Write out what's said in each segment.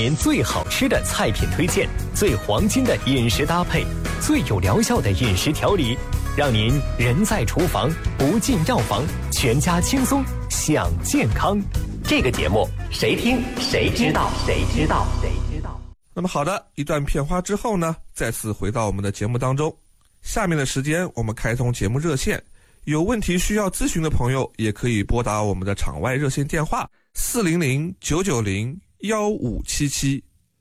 您最好吃的菜品推荐，最黄金的饮食搭配，最有疗效的饮食调理，让您人在厨房不进药房，全家轻松享健康。这个节目谁听谁知道，谁知道谁知道。 那么好的，一段片花之后呢，再次回到我们的节目当中。下面的时间我们开通节目热线，有问题需要咨询的朋友也可以拨打我们的场外热线电话400-990-1577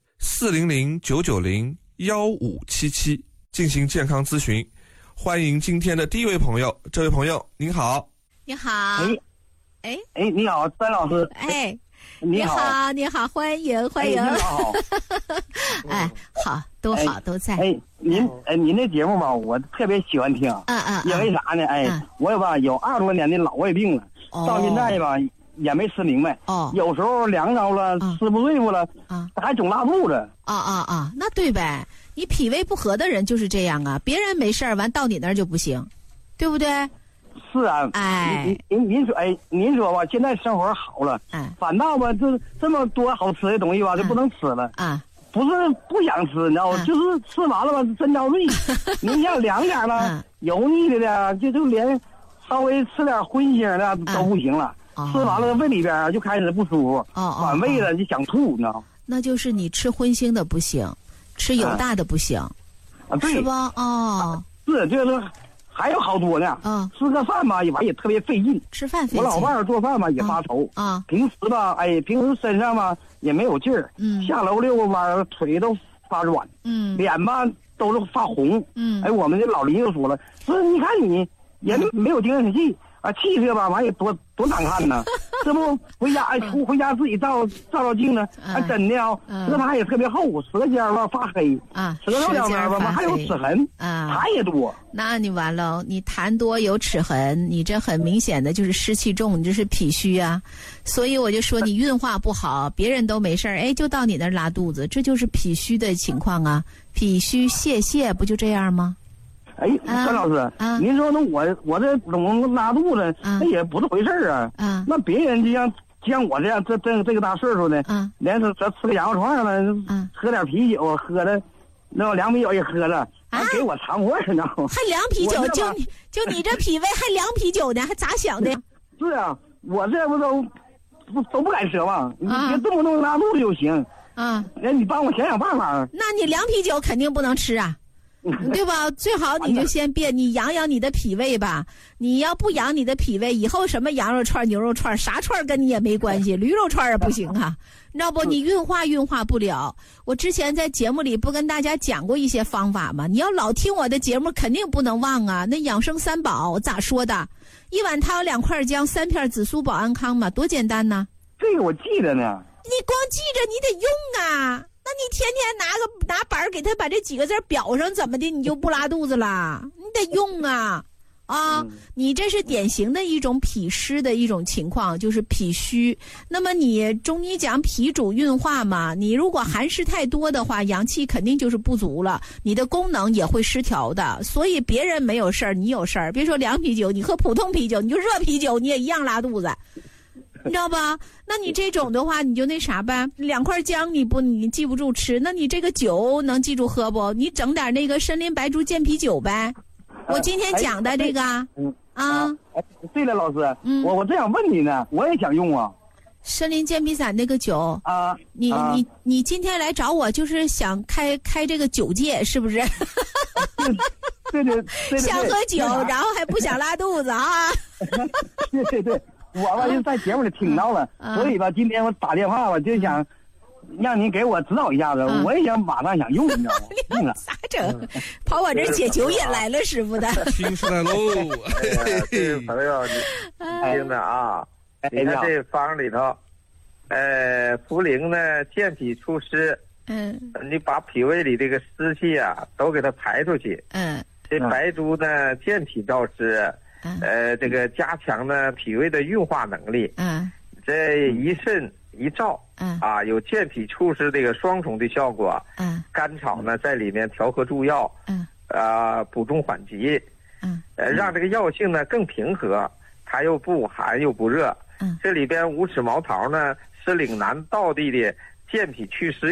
400-990-1577进行健康咨询。欢迎今天的第一位朋友，这位朋友您好。 你好。 你好，詹老师。你好， 你好，欢迎。 你好。 好，都好，都在。 您那节目吧，我特别喜欢听。因为啥呢？我有20多年的老胃病了，到现在吧也没吃明白。有时候凉着了，吃不对付了，还总拉肚子。 那对呗，你脾胃不和的人就是这样啊，别人没事儿，完到你那儿就不行，对不对？ 是啊，您说吧，现在生活好了，反倒吧，这么多好吃的东西吧，就不能吃了不是不想吃，你知道吗？就是吃完了吧，真遭罪。您像凉点了，油腻的就连稍微吃点荤腥的都不行了，吃完了胃里边就开始不舒服，反胃了就想吐，你知道吗？ 那就是你吃荤腥的不行，吃油大的不行， 对， 是吧？ 是这个。还有好多呢，吃个饭吧也特别费劲， 吃饭费劲。 我老伴儿做饭吧也发愁平时吧，平时身上吧也没有劲儿，下楼遛个弯腿都发软，脸吧都是发红，我们这老邻居说了，说你看你也没有精神气气色吧完也多难看呢，这不回家回家自己照镜子，真的舌苔也特别厚，舌尖吧发黑舌头两边吧还有齿痕痰也多。 那你完了，你痰多有齿痕，你这很明显的就是湿气重，你这是脾虚啊。所以我就说你运化不好，别人都没事儿，就到你那儿拉肚子，这就是脾虚的情况啊。脾虚泄不就这样吗？ 张老师，您说那我这总拉肚子，那也不是回事儿那别人就像我这样，这个大岁数的，连吃个羊肉串了，喝点啤酒，喝的那凉啤酒也喝了，还给我藏货，你知道吗？ 还凉啤酒，就你这脾胃还凉啤酒呢，还咋想的？ 是啊，我这不都不敢奢望，你别动不动拉肚子就行你帮我想办法。 那你凉啤酒肯定不能吃啊。对吧？最好你就先你养你的脾胃吧。你要不养你的脾胃，以后什么羊肉串、牛肉串，啥串跟你也没关系，驴肉串也不行啊。你知道不？你运化不了。我之前在节目里不跟大家讲过一些方法吗？你要老听我的节目，肯定不能忘啊。那养生3宝咋说的？1碗汤2块姜3片紫苏保安康嘛，多简单呢。 这个我记得呢。 你光记着，你得用啊。那你天天拿板给他把这几个字裱上，怎么的你就不拉肚子了？你得用啊！你这是典型的一种脾湿的一种情况，就是脾虚。那么你中医讲脾主运化嘛，你如果寒湿太多的话，阳气肯定就是不足了，你的功能也会失调的。所以别人没有事儿，你有事儿。别说凉啤酒，你喝普通啤酒，你就热啤酒，你也一样拉肚子。你知道吧？那你这种的话，你就那啥呗，2块姜你记不住吃，那你这个酒能记住喝不？你整点那个参苓白术健脾酒呗。我今天讲的这个对了，老师，我这样问你呢，我也想用参苓健脾散那个酒你今天来找我就是想开这个酒戒是不是？ 对， 想喝酒，然后还不想拉肚子啊？ 对。我吧就在节目里听到了，所以吧今天我打电话，我就想让您给我指导一下子，我也想马上想用，你知道吗？ 咋整？跑我这解酒瘾来了，师傅的。 听出来喽！ 这位朋友，你听着啊，你看这方里头，茯苓呢健脾祛湿，你把脾胃里这个湿气都给它排出去，这白术呢健脾燥湿。这个加强呢脾胃的运化能力，这一肾一燥，有健脾祛湿这个双重的效果，甘草呢在里面调和助药，补中缓急，让这个药性呢更平和，它又不寒又不热，这里边无齿毛桃呢是岭南道地的健脾祛湿